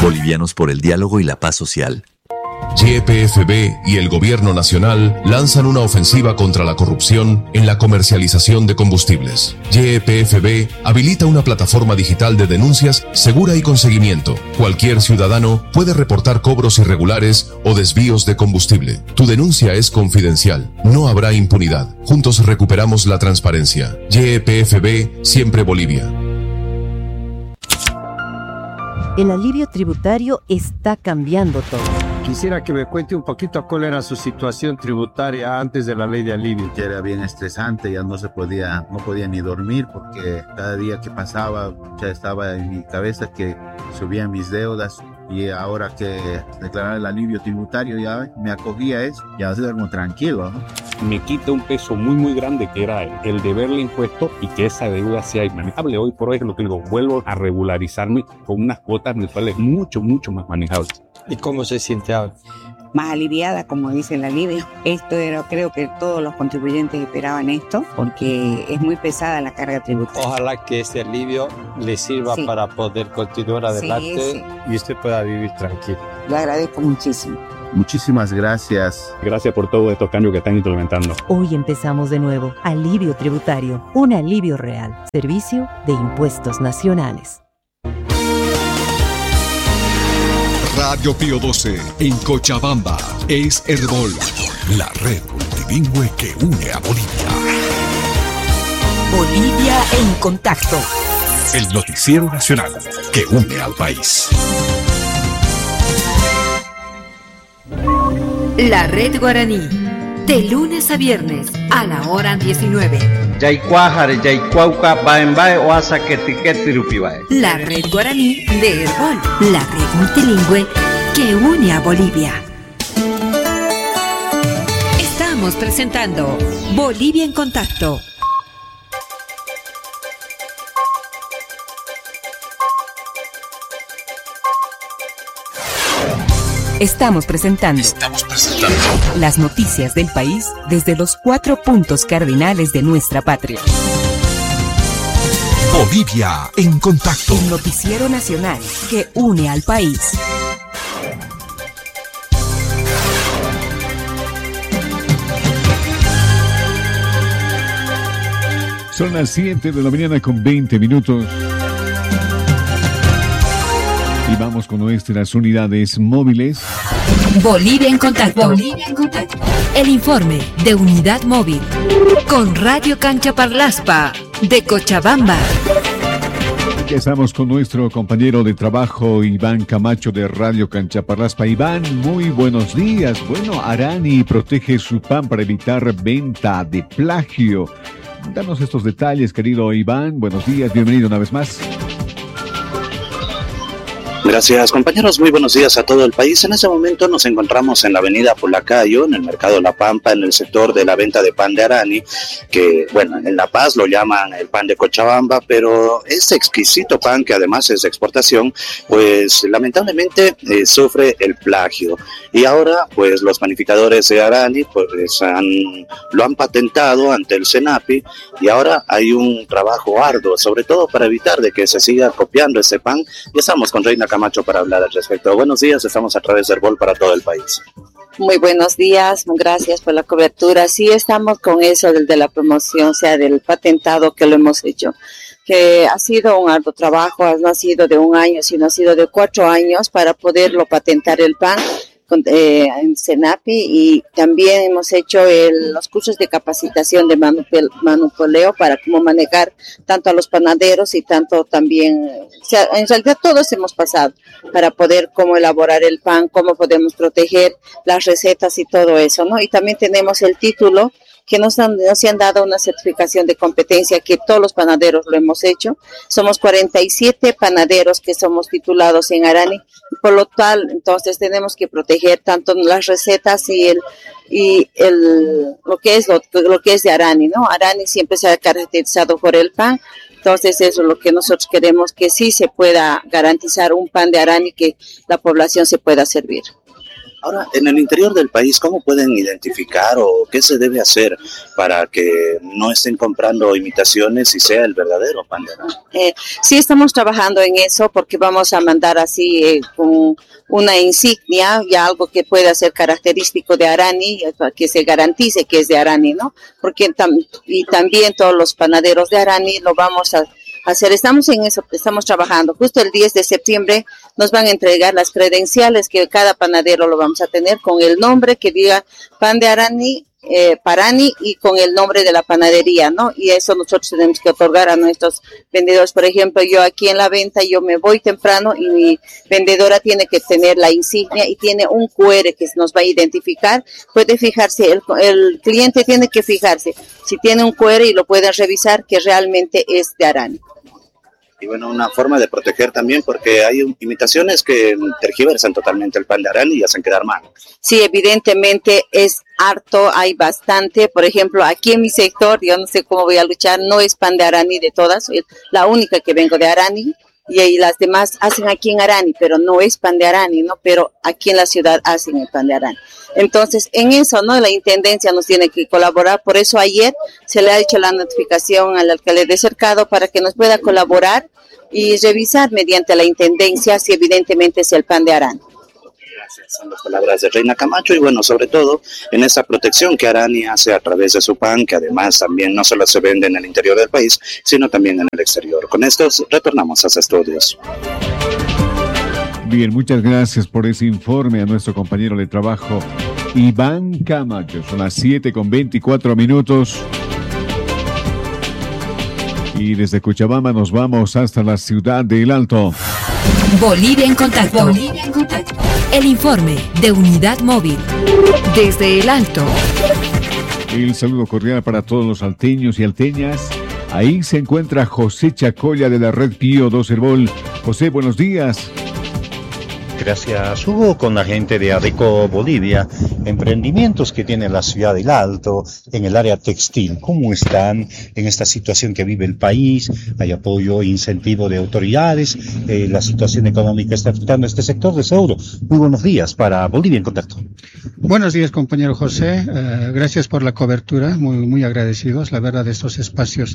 Bolivianos por el diálogo y la paz social. YPFB y el Gobierno Nacional lanzan una ofensiva contra la corrupción en la comercialización de combustibles. YPFB habilita una plataforma digital de denuncias segura y con seguimiento. Cualquier ciudadano puede reportar cobros irregulares o desvíos de combustible. Tu denuncia es confidencial. No habrá impunidad. Juntos recuperamos la transparencia. YPFB, siempre Bolivia. El alivio tributario está cambiando todo. Quisiera que me cuente un poquito cuál era su situación tributaria antes de la ley de alivio. Que era bien estresante, ya no podía ni dormir porque cada día que pasaba ya estaba en mi cabeza que subían mis deudas, y ahora que declarar el alivio tributario ya me acogía a eso, ya duermo tranquilo, ¿no? Me quita un peso muy grande que era el deberle impuesto y que esa deuda sea inmanejable. Hoy por hoy es lo que digo, vuelvo a regularizarme con unas cuotas mensuales mucho más manejables. ¿Y cómo se siente ahora? Más aliviada, como dice el alivio. Esto era, creo que todos los contribuyentes esperaban esto, porque es muy pesada la carga tributaria. Ojalá que este alivio le sirva para poder continuar adelante y usted pueda vivir tranquilo. Lo agradezco muchísimo. Muchísimas gracias. Gracias por todos estos cambios que están implementando. Hoy empezamos de nuevo. Alivio tributario. Un alivio real. Servicio de Impuestos Nacionales. Radio Pío 12 en Cochabamba es Herbol, la red multilingüe que une a Bolivia. Bolivia en contacto. El noticiero nacional que une al país. La red guaraní, de lunes a viernes a la hora 19. La red guaraní de Herbol, la red multilingüe que une a Bolivia. Estamos presentando Bolivia en contacto. Estamos presentando las noticias del país desde los 4 puntos cardinales de nuestra patria. Bolivia en contacto. El noticiero nacional que une al país. Son las 7 de la mañana con 20 minutos. Y vamos con nuestras unidades móviles. Bolivia en contacto. Bolivia en contacto. El informe de Unidad Móvil con Radio Cancha Parlaspa de Cochabamba. Ya estamos con nuestro compañero de trabajo Iván Camacho de Radio Cancha Parlaspa. Iván, muy buenos días. Bueno, Arani protege su pan para evitar venta de plagio. Danos estos detalles, querido Iván. Buenos días, bienvenido una vez más. Gracias, compañeros. Muy buenos días a todo el país. En este momento nos encontramos en la avenida Pulacayo, en el mercado La Pampa, en el sector de la venta de pan de Arani, que, bueno, en La Paz lo llaman el pan de Cochabamba, pero este exquisito pan, que además es de exportación, pues lamentablemente sufre el plagio. Y ahora, pues los panificadores de Arani pues lo han patentado ante el SENAPI, y ahora hay un trabajo arduo, sobre todo para evitar de que se siga copiando ese pan. Y estamos con Reina Camacho para hablar al respecto. Buenos días, estamos a través del Herbol para todo el país. Muy buenos días, gracias por la cobertura. Sí, estamos con eso de la promoción, o sea, del patentado que lo hemos hecho, que ha sido un arduo trabajo, no ha sido de un año, sino ha sido de 4 años para poderlo patentar el pan en SENAPI, y también hemos hecho los cursos de capacitación de manupoleo para cómo manejar tanto a los panaderos y tanto también, o sea, en realidad todos hemos pasado para poder cómo elaborar el pan, cómo podemos proteger las recetas y todo eso, ¿no? Y también tenemos el título que nos han dado una certificación de competencia, que todos los panaderos lo hemos hecho. Somos 47 panaderos que somos titulados en Arani, y por lo tal, entonces tenemos que proteger tanto las recetas y lo que es de Arani, ¿no? Arani siempre se ha caracterizado por el pan. Entonces eso es lo que nosotros queremos, que sí se pueda garantizar un pan de Arani que la población se pueda servir. Ahora, en el interior del país, ¿cómo pueden identificar o qué se debe hacer para que no estén comprando imitaciones y sea el verdadero pan de Arani? Sí, estamos trabajando en eso porque vamos a mandar así con una insignia y algo que pueda ser característico de Arani, que se garantice que es de Arani, ¿no? Porque y también todos los panaderos de Arani lo vamos a hacer. Estamos en eso, estamos trabajando. Justo el 10 de septiembre nos van a entregar las credenciales que cada panadero lo vamos a tener con el nombre que diga pan de Arani, Parani y con el nombre de la panadería, ¿no? Y eso nosotros tenemos que otorgar a nuestros vendedores. Por ejemplo, yo aquí en la venta, yo me voy temprano y mi vendedora tiene que tener la insignia y tiene un QR que nos va a identificar. Puede fijarse, el cliente tiene que fijarse si tiene un QR y lo pueden revisar que realmente es de Arani. Y bueno, una forma de proteger también, porque hay imitaciones que tergiversan totalmente el pan de Arani y hacen quedar mal. Sí, evidentemente es harto, hay bastante. Por ejemplo, aquí en mi sector, yo no sé cómo voy a luchar, no es pan de Arani de todas, soy la única que vengo de Arani. Y las demás hacen aquí en Arani, pero no es pan de Arani, ¿no? Pero aquí en la ciudad hacen el pan de Arani. Entonces, en eso, ¿no? La Intendencia nos tiene que colaborar. Por eso ayer se le ha hecho la notificación al alcalde de Cercado para que nos pueda colaborar y revisar mediante la Intendencia si evidentemente es el pan de Arani. Son las palabras de Reina Camacho y bueno, sobre todo en esta protección que Arani hace a través de su pan, que además también no solo se vende en el interior del país, sino también en el exterior. Con esto retornamos a los estudios. Bien, muchas gracias por ese informe a nuestro compañero de trabajo, Iván Camacho. Son las 7:24. Y desde Cochabamba nos vamos hasta la ciudad de El Alto. Bolivia en contacto. Bolivia en contacto. El informe de Unidad Móvil. Desde El Alto. El saludo cordial para todos los alteños y alteñas. Ahí se encuentra José Chacolla de la red Pío 2 Herbol. José, buenos días. Gracias, Hugo, con la gente de Adeco Bolivia, emprendimientos que tiene la ciudad del Alto en el área textil. ¿Cómo están en esta situación que vive el país? ¿Hay apoyo e incentivo de autoridades? ¿La situación económica está afectando a este sector de seguro? Muy buenos días para Bolivia en Contacto. Buenos días, compañero José. Gracias por la cobertura, muy agradecidos. La verdad, estos espacios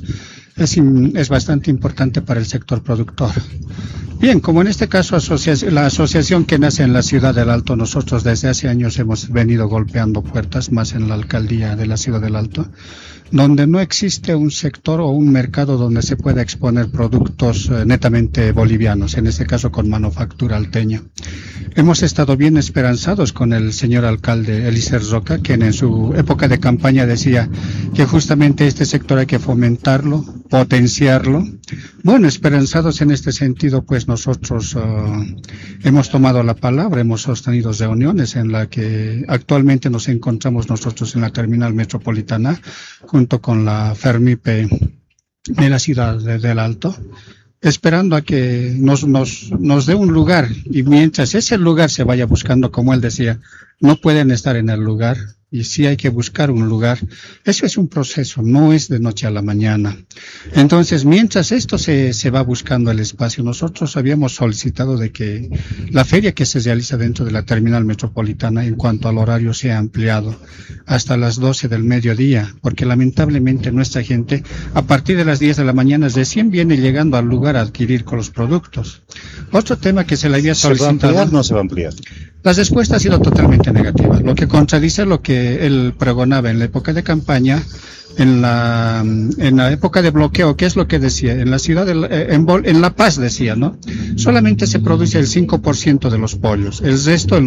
es bastante importante para el sector productor. Bien, como en este caso la asociación que nace en la ciudad del Alto, nosotros desde hace años hemos venido golpeando puertas, más en la alcaldía de la ciudad del Alto, donde no existe un sector o un mercado donde se pueda exponer productos netamente bolivianos, en este caso con manufactura alteña. Hemos estado bien esperanzados con el señor alcalde Elícer Roca, quien en su época de campaña decía que justamente este sector hay que fomentarlo, potenciarlo. Bueno, esperanzados en este sentido, pues nosotros hemos tomado la palabra, hemos sostenido reuniones en la que actualmente nos encontramos nosotros en la terminal metropolitana, junto con la Fermipe de la ciudad del Alto, esperando a que nos dé un lugar, y mientras ese lugar se vaya buscando, como él decía, no pueden estar en el lugar, y sí hay que buscar un lugar. Eso es un proceso, no es de noche a la mañana. Entonces, mientras esto se va buscando el espacio, nosotros habíamos solicitado de que la feria que se realiza dentro de la terminal metropolitana, en cuanto al horario, sea ampliado hasta las 12 del mediodía, porque lamentablemente nuestra gente, a partir de las 10 de la mañana, recién viene llegando al lugar a adquirir con los productos. Otro tema que se le había solicitado... ¿Se va a ampliar o no se va a ampliar? La respuesta ha sido totalmente negativa, lo que contradice lo que él pregonaba en la época de campaña, en la época de bloqueo. ¿Qué es lo que decía? En la ciudad, en La Paz decía, ¿no? Solamente se produce el 5% de los pollos, el resto, el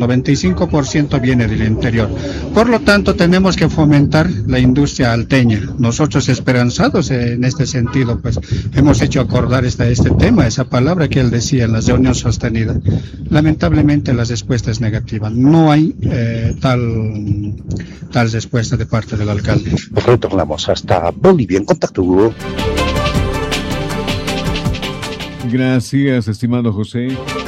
95% viene del interior. Por lo tanto, tenemos que fomentar la industria alteña. Nosotros esperanzados en este sentido, pues hemos hecho acordar este tema, esa palabra que él decía en la reunión sostenida. Lamentablemente la respuesta es negativa. No hay tal respuesta de parte del alcalde. Retornamos hasta Bolivia en Contacto. Gracias, estimado José.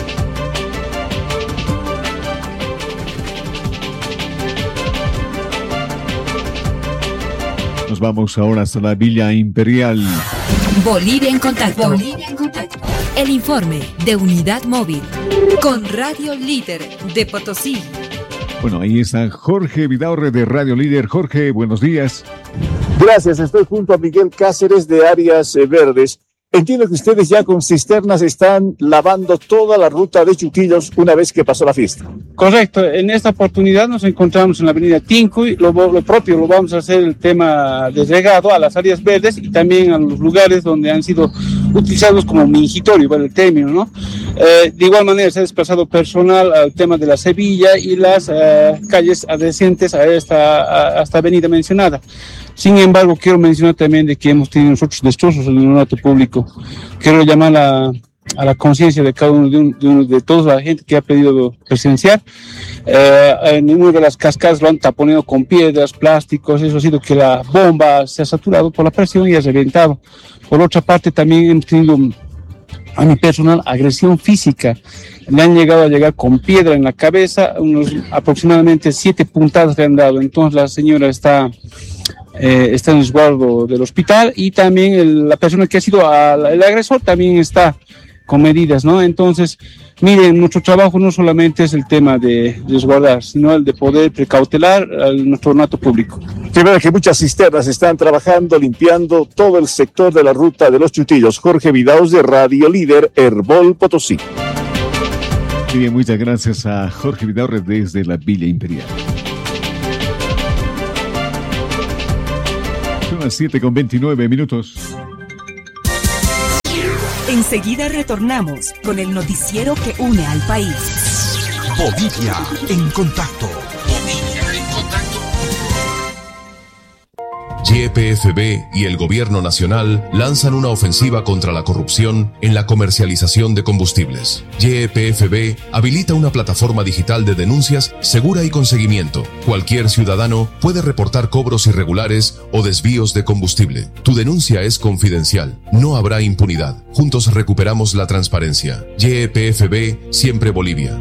Nos vamos ahora hasta la Villa Imperial. Bolivia en Contacto. Bolivia en Contacto. El informe de Unidad Móvil con Radio Líder de Potosí. Bueno, ahí está Jorge Vidaurre de Radio Líder. Jorge, buenos días. Gracias, estoy junto a Miguel Cáceres de Áreas Verdes. Entiendo que ustedes ya con cisternas están lavando toda la ruta de Chuquillos una vez que pasó la fiesta. Correcto, en esta oportunidad nos encontramos en la avenida Tincuy, lo propio lo vamos a hacer el tema de regado a las áreas verdes y también a los lugares donde han sido utilizados como mingitorio, para el término, ¿no? De igual manera se ha desplazado personal al tema de la Sevilla y las calles adyacentes a esta avenida mencionada. Sin embargo, quiero mencionar también de que hemos tenido nosotros destrozos en el ornato público. Quiero llamar a la conciencia de cada uno de toda la gente que ha pedido presenciar. En una de las cascadas lo han taponado con piedras, plásticos, eso ha sido que la bomba se ha saturado por la presión y ha reventado. Por otra parte, también hemos tenido a mi personal agresión física. Le han llegado a llegar con piedra en la cabeza, aproximadamente 7 puntadas le han dado. Entonces la señora está en resguardo del hospital y también la persona que ha sido el agresor también está con medidas, ¿no? Entonces, miren, nuestro trabajo no solamente es el tema de resguardar, sino el de poder precautelar a nuestro ornato público. Primero que muchas cisternas están trabajando, limpiando todo el sector de la ruta de los Chutillos. Jorge Vidaus de Radio Líder, Herbol, Potosí. Bien, muchas gracias a Jorge Vidaurre desde la Villa Imperial. Son las 7:29. Enseguida retornamos con el noticiero que une al país. Bolivia en contacto. YPFB y el Gobierno Nacional lanzan una ofensiva contra la corrupción en la comercialización de combustibles. YPFB habilita una plataforma digital de denuncias segura y con seguimiento. Cualquier ciudadano puede reportar cobros irregulares o desvíos de combustible. Tu denuncia es confidencial. No habrá impunidad. Juntos recuperamos la transparencia. YPFB, siempre Bolivia.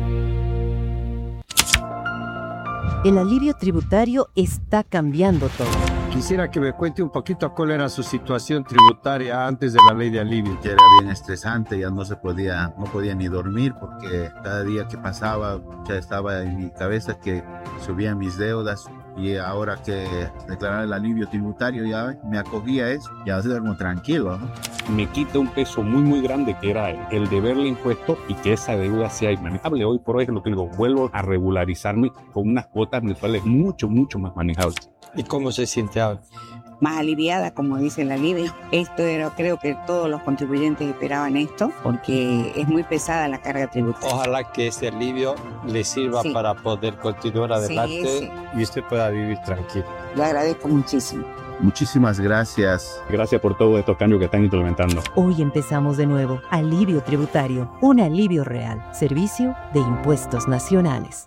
El alivio tributario está cambiando todo. Quisiera que me cuente un poquito cuál era su situación tributaria antes de la ley de alivio. Ya era bien estresante, ya no podía ni dormir porque cada día que pasaba ya estaba en mi cabeza que subían mis deudas y ahora que declarar el alivio tributario ya me acogía a eso, ya duermo tranquilo, ¿no? Me quita un peso muy grande que era el deberle impuesto y que esa deuda sea inmanejable. Hoy por hoy es lo que digo, vuelvo a regularizarme con unas cuotas mensuales mucho más manejables. ¿Y cómo se siente ahora? Más aliviada, como dice el alivio. Creo que todos los contribuyentes esperaban esto, porque es muy pesada la carga tributaria. Ojalá que este alivio le sirva para poder continuar adelante y usted pueda vivir tranquilo. Lo agradezco muchísimo. Muchísimas gracias. Gracias por todos estos cambios que están implementando. Hoy empezamos de nuevo. Alivio tributario. Un alivio real. Servicio de Impuestos Nacionales.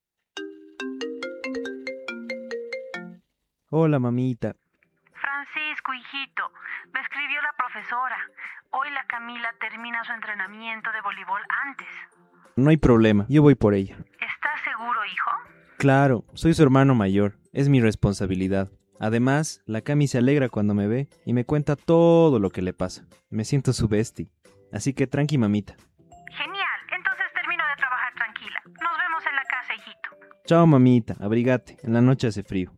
Hola, mamita. Francisco, hijito, me escribió la profesora. Hoy la Camila termina su entrenamiento de voleibol antes. No hay problema, yo voy por ella. ¿Estás seguro, hijo? Claro, soy su hermano mayor, es mi responsabilidad. Además, la Cami se alegra cuando me ve y me cuenta todo lo que le pasa. Me siento su bestie, así que tranqui, mamita. Genial, entonces termino de trabajar tranquila. Nos vemos en la casa, hijito. Chao, mamita, abrigate, en la noche hace frío.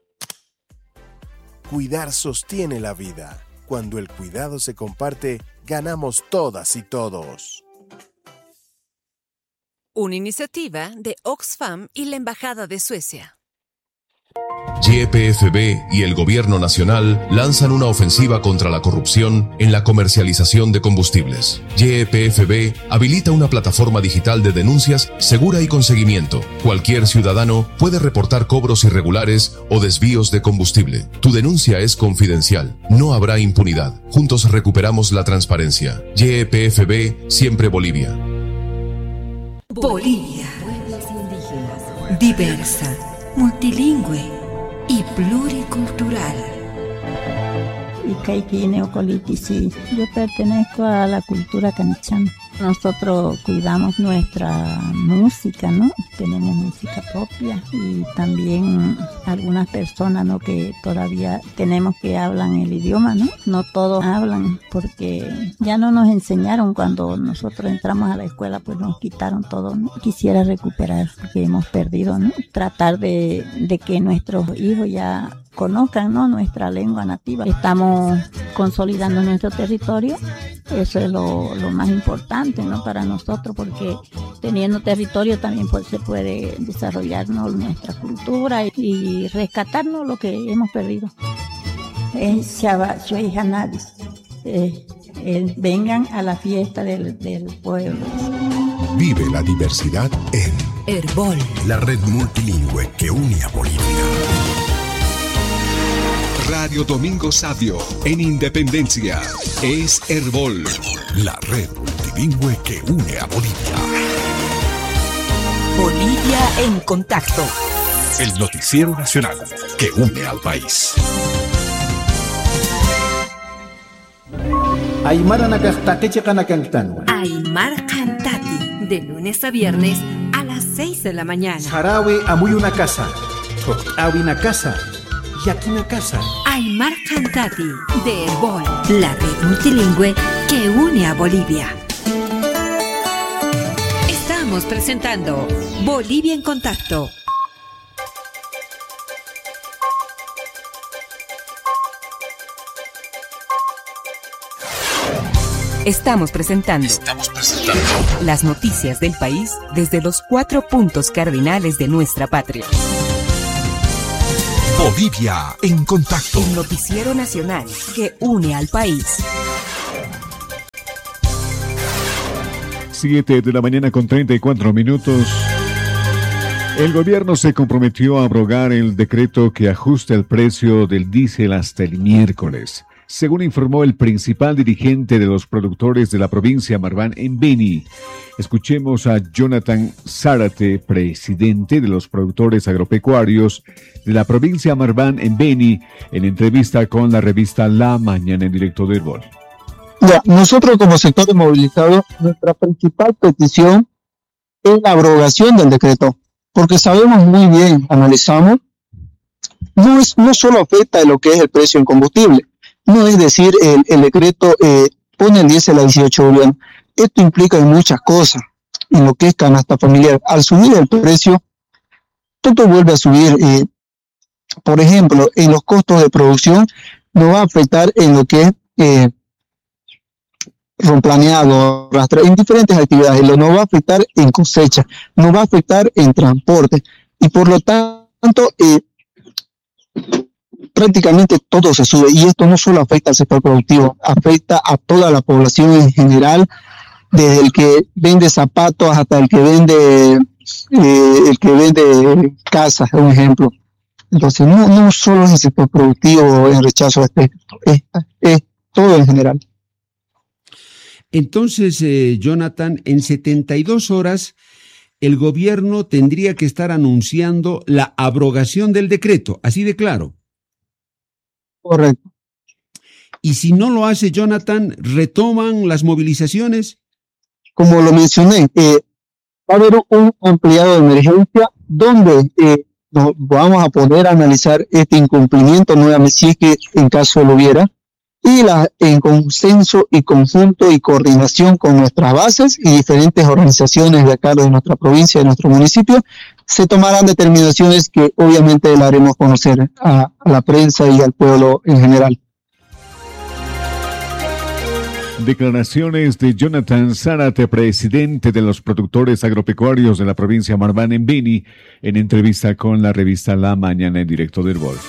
Cuidar sostiene la vida. Cuando el cuidado se comparte, ganamos todas y todos. Una iniciativa de Oxfam y la Embajada de Suecia. YPFB y el Gobierno Nacional lanzan una ofensiva contra la corrupción en la comercialización de combustibles. YPFB habilita una plataforma digital de denuncias segura y con seguimiento. Cualquier ciudadano puede reportar cobros irregulares o desvíos de combustible. Tu denuncia es confidencial. No habrá impunidad. Juntos recuperamos la transparencia. YPFB, siempre Bolivia. Bolivia. Pueblos indígenas. Diversa, multilingüe y pluricultural. Yo pertenezco a la cultura canichana. Nosotros cuidamos nuestra música, ¿no? Tenemos música propia y también algunas personas, ¿no? Que todavía tenemos que hablan el idioma, ¿no? No todos hablan porque ya no nos enseñaron cuando nosotros entramos a la escuela, pues nos quitaron todo, ¿no? Quisiera recuperar lo que hemos perdido, ¿no? Tratar de que nuestros hijos ya conozcan, ¿no? Nuestra lengua nativa. Estamos consolidando nuestro territorio. Eso es lo más importante, ¿no? Para nosotros, porque teniendo territorio también pues, se puede desarrollarnos nuestra cultura y rescatarnos lo que hemos perdido. Vengan a la fiesta del pueblo. Vive la diversidad en Herbol, la red multilingüe que une a Bolivia. Radio Domingo Sabio en Independencia es Herbol, la red multilingüe que une a Bolivia. Bolivia en contacto. El noticiero nacional que une al país. Aymara Nakajtakeche Kanakantan. Aymar Cantati, de lunes a viernes a las 6 de la mañana. Sarawi Amuyuna Casa. Awina Casa. Yakina Casa. Aymar Cantati, de Herbol, la red multilingüe que une a Bolivia. Estamos presentando Bolivia en Contacto. Estamos presentando las noticias del país desde los 4 puntos cardinales de nuestra patria. Bolivia en Contacto. El noticiero nacional que une al país. 7 de la mañana con 34 minutos. El gobierno se comprometió a abrogar el decreto que ajusta el precio del diésel hasta el miércoles. Según informó el principal dirigente de los productores de la provincia Marván en Beni. Escuchemos a Jonathan Zárate, presidente de los productores agropecuarios de la provincia Marván en Beni, en entrevista con la revista La Mañana en directo de Herbol. Nosotros como sector movilizado, nuestra principal petición es la abrogación del decreto, porque sabemos muy bien, analizamos, no solo afecta lo que es el precio en combustible. No es decir, el decreto pone el diésel a 18 bolivianos. Esto implica muchas cosas en lo que es canasta familiar. Al subir el precio, todo vuelve a subir. Por ejemplo, en los costos de producción nos va a afectar en lo que es romplaneado, rastreo, en diferentes actividades. Nos va a afectar en cosecha, nos va a afectar en transporte. Y por lo tanto, prácticamente todo se sube, y esto no solo afecta al sector productivo, afecta a toda la población en general, desde el que vende zapatos hasta el que vende casas, un ejemplo. Entonces no solo es el sector productivo en rechazo a es todo en general. Entonces, Jonathan, en 72 horas el gobierno tendría que estar anunciando la abrogación del decreto, así de claro. Correcto. Y si no lo hace, Jonathan, ¿retoman las movilizaciones? Como lo mencioné, va a haber un ampliado de emergencia donde nos vamos a poder analizar este incumplimiento nuevamente, si es que en caso lo hubiera, y en consenso y conjunto y coordinación con nuestras bases y diferentes organizaciones de acá de nuestra provincia, de nuestro municipio, se tomarán determinaciones que obviamente le haremos conocer a la prensa y al pueblo en general. Declaraciones de Jonathan Zárate, presidente de los productores agropecuarios de la provincia Marván en Beni, en entrevista con la revista La Mañana en directo de Herbol.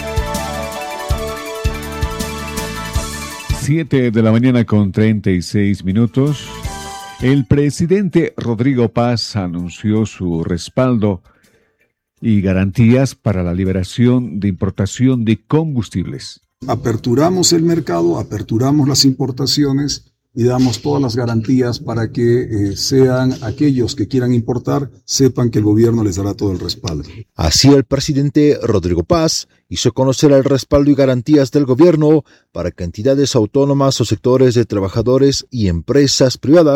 7 de la mañana con 36 minutos. El presidente Rodrigo Paz anunció su respaldo y garantías para la liberación de importación de combustibles. Aperturamos el mercado, aperturamos las importaciones y damos todas las garantías para que sean aquellos que quieran importar, sepan que el gobierno les dará todo el respaldo. Así el presidente Rodrigo Paz hizo conocer el respaldo y garantías del gobierno para que entidades autónomas o sectores de trabajadores y empresas privadas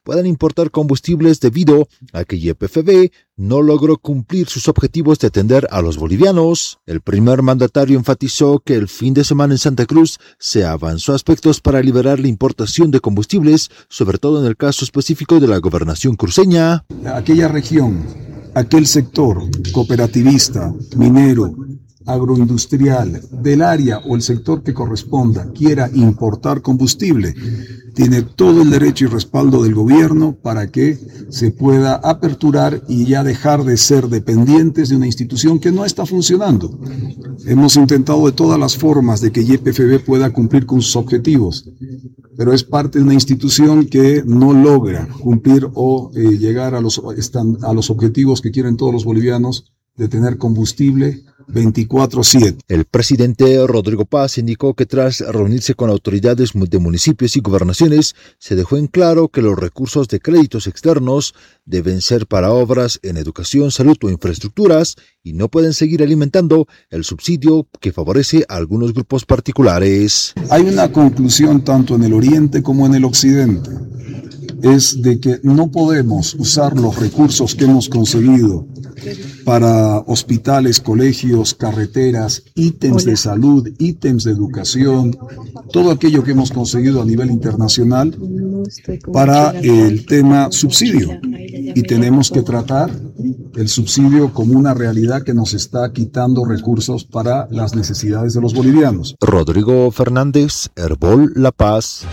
puedan importar combustibles debido a que YPFB no logró cumplir sus objetivos de atender a los bolivianos. El primer mandatario enfatizó que el fin de semana en Santa Cruz se avanzó aspectos para liberar la importación de combustibles, sobre todo en el caso específico de la gobernación cruceña. Aquella región, aquel sector cooperativista, minero, agroindustrial, del área o el sector que corresponda quiera importar combustible, tiene todo el derecho y respaldo del gobierno para que se pueda aperturar y ya dejar de ser dependientes de una institución que no está funcionando. Hemos intentado de todas las formas de que YPFB pueda cumplir con sus objetivos, pero es parte de una institución que no logra cumplir o llegar a los objetivos que quieren todos los bolivianos de tener combustible 24/7. El presidente Rodrigo Paz indicó que tras reunirse con autoridades de municipios y gobernaciones, se dejó en claro que los recursos de créditos externos deben ser para obras en educación, salud o infraestructuras y no pueden seguir alimentando el subsidio que favorece a algunos grupos particulares. Hay una conclusión tanto en el oriente como en el occidente. Es de que no podemos usar los recursos que hemos conseguido para hospitales, colegios, carreteras, ítems de salud, ítems de educación, todo aquello que hemos conseguido a nivel internacional para el tema subsidio. Y tenemos que tratar el subsidio como una realidad que nos está quitando recursos para las necesidades de los bolivianos. Rodrigo Fernández, Herbol La Paz.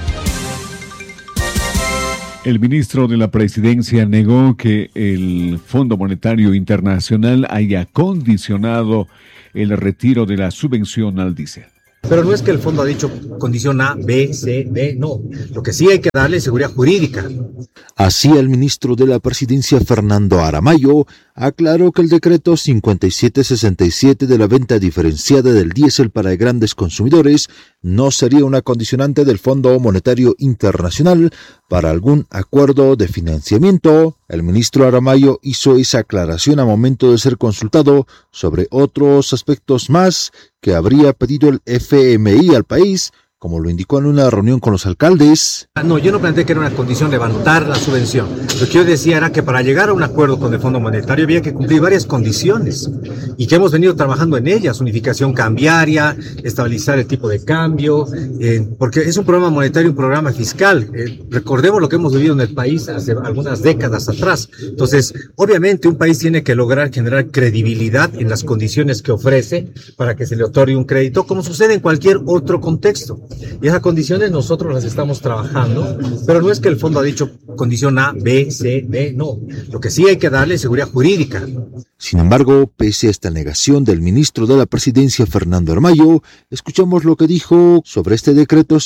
El ministro de la Presidencia negó que el Fondo Monetario Internacional haya condicionado el retiro de la subvención al diésel. Pero no es que el fondo ha dicho condición A, B, C, D, no. Lo que sí hay que darle es seguridad jurídica. Así, el ministro de la Presidencia, Fernando Aramayo, aclaró que el decreto 5767 de la venta diferenciada del diésel para grandes consumidores no sería una condicionante del Fondo Monetario Internacional para algún acuerdo de financiamiento. El ministro Aramayo hizo esa aclaración a momento de ser consultado sobre otros aspectos más que habría pedido el FMI al país, como lo indicó en una reunión con los alcaldes. No, yo no planteé que era una condición levantar la subvención. Lo que yo decía era que para llegar a un acuerdo con el Fondo Monetario había que cumplir varias condiciones y que hemos venido trabajando en ellas: unificación cambiaria, estabilizar el tipo de cambio, porque es un programa monetario, un programa fiscal. Recordemos lo que hemos vivido en el país hace algunas décadas atrás. Entonces, obviamente un país tiene que lograr generar credibilidad en las condiciones que ofrece para que se le otorgue un crédito, como sucede en cualquier otro contexto. Y esas condiciones nosotros las estamos trabajando, pero no es que el fondo ha dicho condición A, B, C, D, no. Lo que sí hay que darle es seguridad jurídica. Sin embargo, pese a esta negación del ministro de la Presidencia, Fernando Aramayo, escuchamos lo que dijo sobre este decreto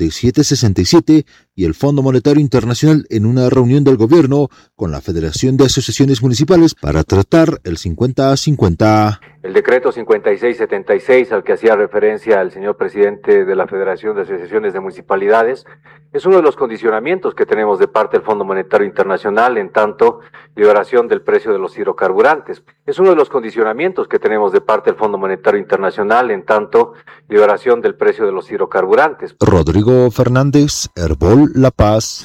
5767 y el Fondo Monetario Internacional en una reunión del gobierno con la Federación de Asociaciones Municipales para tratar el 50-50. El decreto 5676 al que hacía referencia el señor presidente de la Federación de Asociaciones de Municipalidades es uno de los condicionamientos que tenemos de parte del Fondo Monetario Internacional, en tanto liberación del precio de los hidrocarburantes. Es uno de los condicionamientos que tenemos de parte del Fondo Monetario Internacional, en tanto liberación del precio de los hidrocarburantes. Rodrigo Fernández, Herbol La Paz.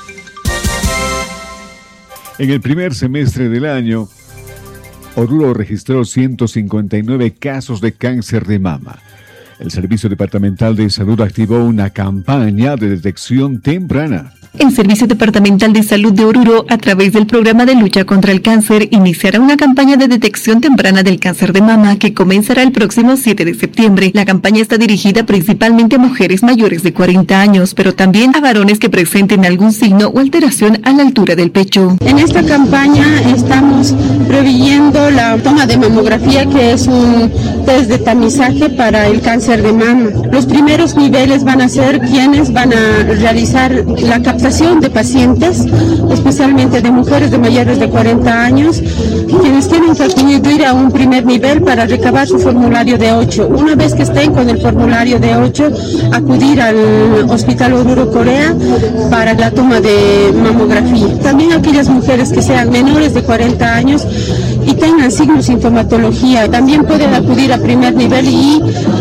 En el primer semestre del año, Oruro registró 159 casos de cáncer de mama. El Servicio Departamental de Salud activó una campaña de detección temprana. El Servicio Departamental de Salud de Oruro, a través del Programa de Lucha contra el Cáncer, iniciará una campaña de detección temprana del cáncer de mama que comenzará el próximo 7 de septiembre. La campaña está dirigida principalmente a mujeres mayores de 40 años, pero también a varones que presenten algún signo o alteración a la altura del pecho. En esta campaña estamos previniendo la toma de mamografía, que es un test de tamizaje para el cáncer de mama. Los primeros niveles van a ser quienes van a realizar la captación de pacientes, especialmente de mujeres de mayores de 40 años, quienes tienen que acudir a un primer nivel para recabar su formulario de 8. Una vez que estén con el formulario de 8, acudir al Hospital Oruro Corea para la toma de mamografía. También aquellas mujeres que sean menores de 40 años y tengan signos de sintomatología, también pueden acudir a primer nivel y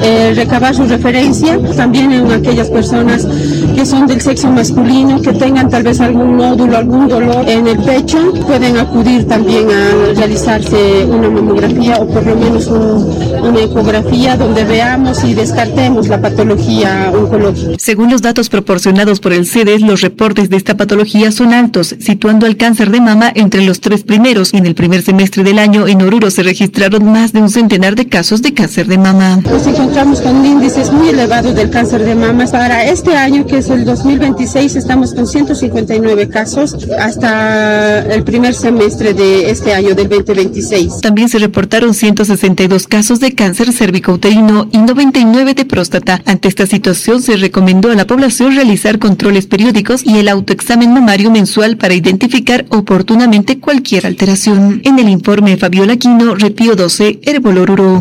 recabar su referencia, también en aquellas personas que son del sexo masculino, que tengan tal vez algún nódulo, algún dolor en el pecho, pueden acudir también a realizarse una mamografía o por lo menos una ecografía donde veamos y descartemos la patología oncológica. Según los datos proporcionados por el CEDES, los reportes de esta patología son altos, situando al cáncer de mama entre los 3 primeros. En el primer semestre del año, en Oruro se registraron más de un centenar de casos de cáncer de mama. Nos encontramos con índices muy elevados del cáncer de mama. Para este año, que es el 2026, estamos con 159 casos hasta el primer semestre de este año, del 2026. También se reportaron 162 casos de cáncer cervicouterino y 99 de próstata. Ante esta situación, se recomendó a la población realizar controles periódicos y el autoexamen mamario mensual para identificar oportunamente cualquier alteración. En el informe, Fabiola Quino, Repío 12, Herbol Oruro.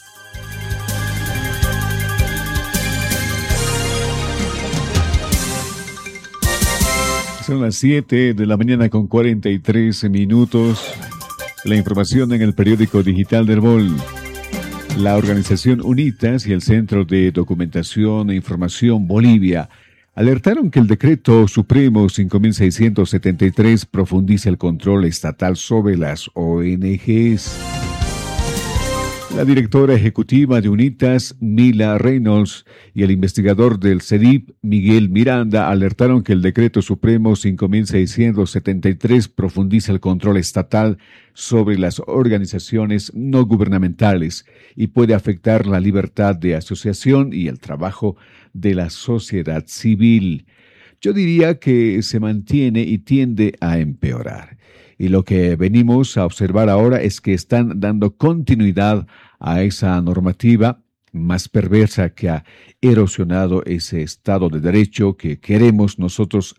Son las 7 de la mañana con 43 minutos. La información en el periódico digital de Herbol. La organización UNITAS y el Centro de Documentación e Información Bolivia alertaron que el Decreto Supremo 5673 profundiza el control estatal sobre las ONGs. La directora ejecutiva de UNITAS, Mila Reynolds, y el investigador del CEDIP, Miguel Miranda, alertaron que el Decreto Supremo 5673 profundiza el control estatal sobre las organizaciones no gubernamentales y puede afectar la libertad de asociación y el trabajo de la sociedad civil. Yo diría que se mantiene y tiende a empeorar. Y lo que venimos a observar ahora es que están dando continuidad a esa normativa más perversa que ha erosionado ese Estado de Derecho que queremos nosotros